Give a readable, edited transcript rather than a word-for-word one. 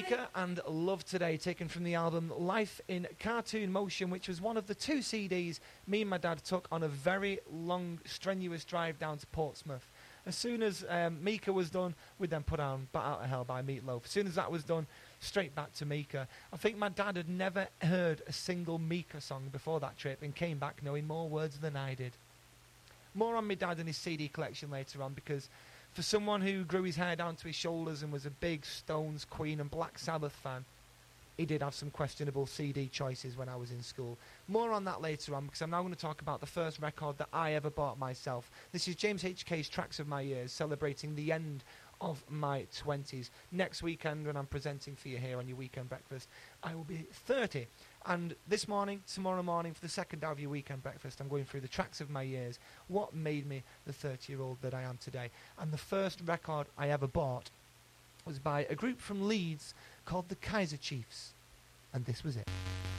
Mika and Love Today, taken from the album Life in Cartoon Motion, which was one of the 2 CDs me and my dad took on a very long, strenuous drive down to Portsmouth. As soon as Mika was done, we'd then put on Bat Out of Hell by Meat Loaf. As soon as that was done, straight back to Mika. I think my dad had never heard a single Mika song before that trip and came back knowing more words than I did. More on my dad and his CD collection later on, because for someone who grew his hair down to his shoulders and was a big Stones, Queen and Black Sabbath fan, he did have some questionable CD choices when I was in school. More on that later on, because I'm now going to talk about the first record that I ever bought myself. This is James HK's Tracks of My Years, celebrating the end of my 20s. Next weekend, when I'm presenting for you here on your weekend breakfast, I will be 30. And this morning, tomorrow morning, for the second hour of your weekend breakfast, I'm going through the tracks of my years. What made me the 30-year-old that I am today? And the first record I ever bought was by a group from Leeds called the Kaiser Chiefs. And this was it.